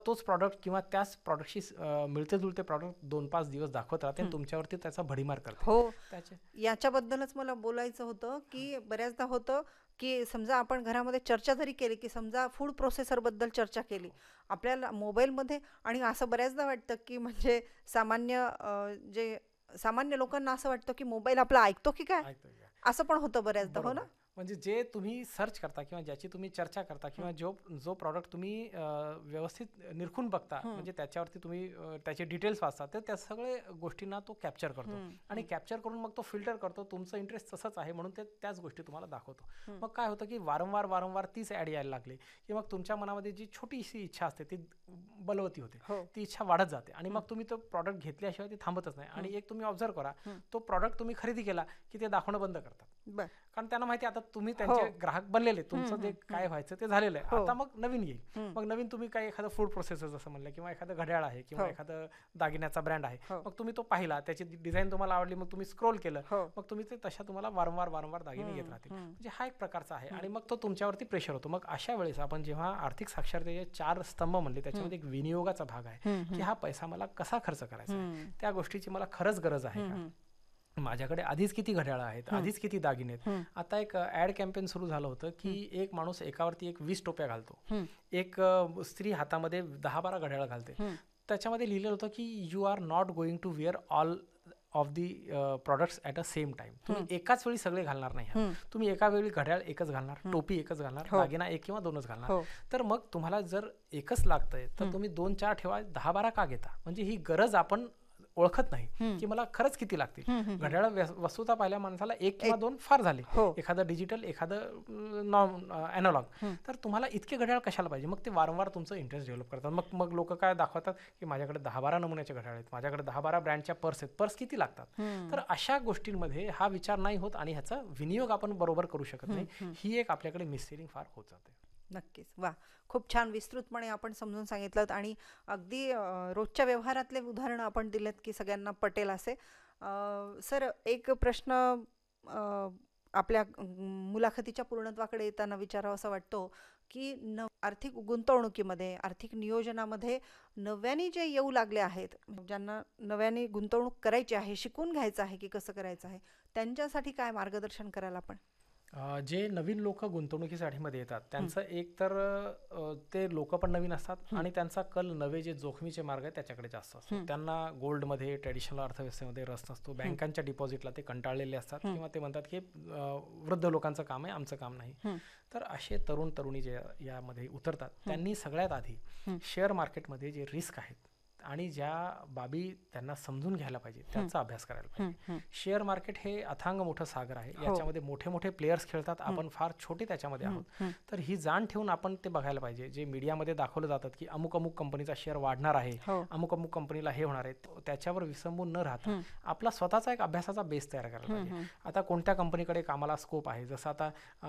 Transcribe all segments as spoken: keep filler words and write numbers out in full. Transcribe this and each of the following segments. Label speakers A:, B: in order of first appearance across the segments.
A: तोच प्रॉडक्ट किंवा त्याच प्रॉडक्टशी मिळते जुळते प्रॉडक्ट दोन पाच दिवस दाखवत राहते आणि तुमच्यावरती त्याचा भडीमार करते.
B: हो,
A: त्याचे
B: याच्याबद्दलच मला बोलायचं होतं, की बऱ्याचदा होतं, की समजा आपण घरामध्ये चर्चा जरी केली, की समजा फूड प्रोसेसरबद्दल चर्चा केली, आपल्याला मोबाईलमध्ये आणि असं बऱ्याचदा वाटतं, की म्हणजे सामान्य अ, जे सामान्य लोकांना असं वाटतं, की मोबाईल आपला ऐकतो की काय?
A: ऐकतो घ्या.
B: असं पण होतं बऱ्याचदा, हो ना?
A: बरोबर. म्हणजे जे तुम्ही सर्च करता किंवा ज्याची तुम्ही चर्चा करता
B: हं,
A: किंवा जो जो प्रॉडक्ट तुम्ही अ, व्यवस्थित निरखून बघता,
B: हं,
A: म्हणजे त्याच्यावरती तुम्ही अ, त्याचे डिटेल्स वाचता, तर त्या सगळ्या गोष्टींना तो कॅप्चर करतो
B: हं,
A: आणि
B: हं,
A: कॅप्चर करून मग तो फिल्टर करतो. तुमचं इंटरेस्ट तसंच आहे म्हणून ते त्याच गोष्टी तुम्हाला दाखवतो.
B: हं.
A: मग काय होतं की वारंवार वारंवार तीच ॲड यायला लागली की मग तुमच्या मनामध्ये जी छोटीशी इच्छा असते ती बलवती होते.
B: हो.
A: ती इच्छा वाढत जाते आणि
B: हं,
A: मग तुम्ही तो प्रॉडक्ट घेतल्याशिवाय ती थांबतच नाही.
B: हं,
A: आणि एक तुम्ही ऑब्झर्व करा,
B: हं.
A: तो प्रॉडक्ट तुम्ही खरेदी केला की ते दाखवणं बंद करतात.
B: बरं.
A: कारण त्यांना माहिती आहे आता तुम्ही
B: हो.
A: त्यांचे ग्राहक बनलेले,
B: हं,
A: तुमचं जे
B: हं, हं.
A: काय व्हायचं ते झालेलं आहे.
B: हो.
A: आता मग नवीन येईल.
B: हं.
A: मग नवीन तुम्ही काही एखादं फूड प्रोसेसर जसं म्हणलं किंवा एखादं घड्याळ आहे किंवा
B: हो,
A: एखादं दागिन्याचा ब्रँड आहे.
B: हो,
A: मग तुम्ही तो पाहिला, त्याची डिझाईन तुम्हाला आवडली, मग तुम्ही स्क्रोल केलं.
B: हो.
A: मग तुम्ही ते तशा तुम्हाला वारंवार वारंवार दागिने येत
B: हं,
A: राहतील.
B: हं,
A: म्हणजे हा एक प्रकारचा आहे
B: हं,
A: आणि मग तो तुमच्यावरती प्रेशर होतो. मग अशा वेळेस आपण जेव्हा आर्थिक साक्षरतेचे चार स्तंभ म्हणले,
B: हं,
A: त्याच्यामध्ये एक विनियोगाचा भाग आहे
B: हं,
A: की
B: हं,
A: हा पैसा मला कसा खर्च करायचा आहे,
B: हं,
A: त्या गोष्टीची मला खरंच गरज आहे
B: हं,
A: का,
B: हं,
A: माझ्याकडे आधीच किती घड्याळं आहेत,
B: हं,
A: आधीच किती दागिने आहेत.
B: हं,
A: आता एक ॲड कॅम्पेन सुरू झालं होतं की
B: हं,
A: एक माणूस एकावरती एक वीस टोप्या घालतो,
B: हं,
A: एक अ, स्त्री हातामध्ये दहा बारा घड्याळं घालते.
B: हं,
A: त्याच्यामध्ये लिहिलेलं होतं की you R not going to wear all of the products at a same time. तुम्ही
B: हं,
A: एकाच वेळी सगळे घालणार नाही आहात.
B: हं,
A: तुम्ही एका वेळी घड्याळ एकच घालणार,
B: हं.
A: टोपी एकच घालणार,
B: हो,
A: दागिना एक किंवा दोनच घालणार.
B: हो.
A: तर मग तुम्हाला जर एकच लागतंय तर
B: हं,
A: तुम्ही दोन चार ठेवा, दहा बारा का घेता? म्हणजे ही गरज आपण ओळखत नाही
B: हं,
A: की मला खरंच किती लागतील.
B: हं, हं, हं.
A: घड्याळ वस्तुता पाहिल्या माणसाला एक किंवा
B: एक.
A: दोन फार झाले,
B: हो.
A: एखादं डिजिटल एखादं नॉन ॲनालॉग.
B: हं,
A: तर तुम्हाला इतके घड्याळ कशाला पाहिजे? मग ते वारंवार तुमचं इंटरेस्ट डेव्हलप करतात. मग मग लोक काय दाखवतात की माझ्याकडे दहा बारा नमुन्याचे घड्याळ आहेत, माझ्याकडे दहा बारा ब्रँडच्या पर्स आहेत. पर्स किती लागतात?
B: हं,
A: तर अशा गोष्टींमध्ये हा विचार नाही होत आणि ह्याचा विनियोग आपण बरोबर करू शकत
B: हं,
A: नाही.
B: हं.
A: ही एक आपल्याकडे मिससेलिंग फार होत जाते.
B: नक्कीच. वा, खूप छान विस्तृतपणे आपण समजून सांगितलंत आणि अगदी अ, रोजच्या व्यवहारातले उदाहरणं आपण दिलेत, की सगळ्यांना पटेल असे. अ, सर, एक प्रश्न अ, आपल्या अ, मुलाखतीच्या पूर्णत्वाकडे येताना विचारावासा वाटतो, की न आर्थिक गुंतवणुकीमध्ये, आर्थिक नियोजनामध्ये नव्याने जे येऊ लागले आहेत, ज्यांना नव्याने गुंतवणूक करायची आहे, शिकून घ्यायचं आहे, की कसं करायचं आहे, त्यांच्यासाठी काय मार्गदर्शन कराल आपण?
A: अ, जे नवीन लोक गुंतवणुकीसाठी मध्ये येतात
B: हं,
A: त्यांचं एक तर अ, ते लोक पण नवीन असतात
B: हं,
A: आणि त्यांचा कल नवे जे जोखमीचे मार्ग आहेत त्याच्याकडे जास्त असतो.
B: हं,
A: त्यांना गोल्डमध्ये ट्रेडिशनल अर्थव्यवस्थेमध्ये रस नसतो,
B: हं,
A: बँकांच्या डिपॉझिटला ते कंटाळलेले असतात
B: हं,
A: किंवा ते म्हणतात की अ, वृद्ध लोकांचं काम आहे, आमचं काम नाही.
B: हं,
A: तर असे तरुण तरुणी जे यामध्ये उतरतात
B: हं,
A: त्यांनी सगळ्यात आधी
B: हं,
A: शेअर मार्केटमध्ये जे रिस्क आहेत आणि ज्या बाबी त्यांना समजून घ्यायला पाहिजे
B: हं,
A: त्याचा अभ्यास करायला
B: हं,
A: पाहिजे.
B: हं.
A: शेअर मार्केट हे अथांग मोठं सागर आहे,
B: हो.
A: याच्यामध्ये मोठे मोठे प्लेयर्स खेळतात,
B: हं,
A: आपण फार छोटे त्याच्यामध्ये
B: हं,
A: आहोत.
B: हं,
A: तर ही जाण ठेवून आपण ते बघायला पाहिजे. जे मीडियामध्ये दाखवलं जातात की अमुक अमुक कंपनीचा शेअर वाढणार आहे,
B: हो.
A: अमुक अमुक कंपनीला हे होणार आहे, त्याच्यावर विसंबून न राहता
B: हं,
A: आपला स्वतःचा एक अभ्यासाचा बेस तयार करायला
B: हं,
A: पाहिजे.
B: हं.
A: आता कोणत्या कंपनीकडे कामाला स्कोप आहे, जसं आता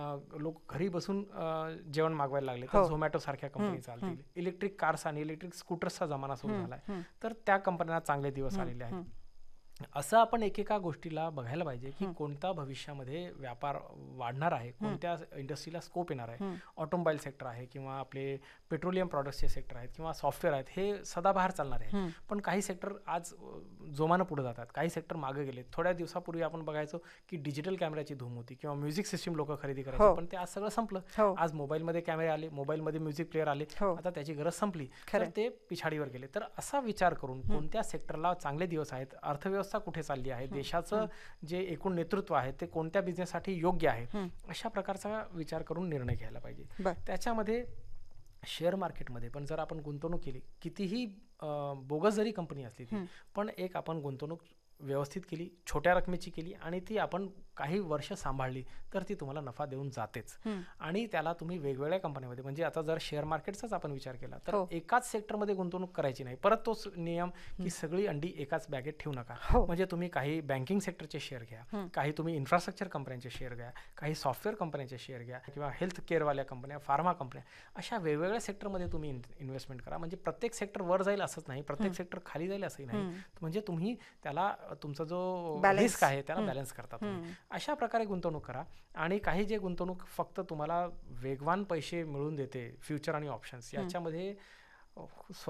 A: लोक घरी बसून अ, जेवण मागवायला लागले तर
B: हो.
A: झोमॅटो सारख्या
B: हं,
A: कंपनी
B: हं,
A: चालतील. इलेक्ट्रिक कार्स आणि इलेक्ट्रिक स्कूटर्सचा जमाना सुरू
B: हं,
A: झाला आहे,
B: हं,
A: तर त्या कंपन्यांना चांगले दिवस
B: हं,
A: आलेले आहेत.
B: हं,
A: असं आपण एकेका गोष्टीला बघायला पाहिजे की
B: हं,
A: कोणता भविष्यामध्ये व्यापार वाढणार आहे,
B: हं,
A: कोणत्या इंडस्ट्रीला स्कोप येणार आहे.
B: हं,
A: ऑटोमोबाईल सेक्टर आहे किंवा आपले पेट्रोलियम प्रॉडक्ट्सचे सेक्टर आहेत किंवा सॉफ्टवेअर आहेत, हे सदाबहार चालणार आहे.
B: हं.
A: पण काही सेक्टर आज अ, जोमानं पुढे जातात, काही सेक्टर मागे गेले. थोड्या दिवसापूर्वी आपण बघायचो की डिजिटल कॅमेऱ्याची धूम होती किंवा म्युझिक सिस्टीम लोक खरेदी करायचे,
B: हो,
A: पण ते आज सगळं संपलं.
B: हो,
A: आज मोबाईलमध्ये कॅमेरे आले, मोबाईलमध्ये म्युझिक प्लेअर आले,
B: हो.
A: आता त्याची गरज संपली, तर
B: खरंय.
A: ते पिछाडीवर गेले. तर असा विचार करून
B: हं,
A: कोणत्या सेक्टरला चांगले दिवस आहेत, अर्थव्यवस्था कुठे चालली आहे,
B: हं,
A: देशाचं
B: हं,
A: जे एकूण नेतृत्व आहे ते कोणत्या बिझनेससाठी योग्य आहे,
B: हं.
A: अशा प्रकारचा विचार करून निर्णय घ्यायला पाहिजे.
B: बरं.
A: त्याच्यामध्ये शेअर मार्केटमध्ये पण जर आपण गुंतवणूक केली, कितीही अ, बोगस जरी कंपनी असली ती,
B: हं,
A: पण एक आपण गुंतवणूक व्यवस्थित केली, छोट्या रकमेची केली आणि ती आपण काही वर्ष सांभाळली, तर ती तुम्हाला नफा देऊन जातेच.
B: हं.
A: आणि त्याला तुम्ही वेगवेगळ्या कंपन्यांमध्ये, म्हणजे आता जर शेअर मार्केटचाच आपण विचार केला तर
B: हो,
A: एकाच सेक्टरमध्ये गुंतवणूक करायची नाही. परत तोच नियम
B: हं.
A: की सगळी अंडी एकाच बॅगेत ठेवू नका.
B: हो.
A: म्हणजे तुम्ही काही बँकिंग सेक्टरचे शेअर घ्या,
B: हं,
A: काही तुम्ही इन्फ्रास्ट्रक्चर कंपन्यांचे शेअर घ्या, काही सॉफ्टवेअर कंपन्यांचे शेअर घ्या किंवा हेल्थ केअरवाल्या कंपन्या, फार्मा कंपन्या, अशा वेगवेगळ्या सेक्टरमध्ये तुम्ही इन्व्हेस्टमेंट करा. म्हणजे प्रत्येक सेक्टर वर जाईल असंच नाही, प्रत्येक
B: हं,
A: सेक्टर खाली जाईल असंही नाही.
B: हं.
A: म्हणजे तुम्ही त्याला अ, तुमचा जो
B: बॅलन्स.
A: रिस्क आहे त्याला
B: हं,
A: बॅलन्स करता तुम्ही.
B: हं,
A: अशा प्रकारे गुंतवणूक करा. आणि काही जे गुंतवणूक फक्त तुम्हाला वेगवान पैसे मिळवून देते, फ्युचर आणि ऑप्शन्स,
B: हं,
A: याच्यामध्ये अ,